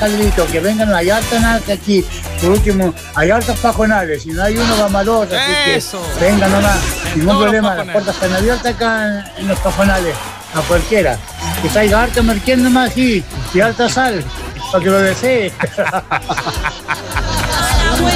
Carlito, que vengan, hay hartas aquí. Por último, hay hartos pajonales, si no hay uno vamos a dos, así que vengan nomás, ningún problema, las puertas están abiertas acá en los pajonales, a cualquiera. Que traiga harta merquén nomás aquí, y harta sal, para que lo desee.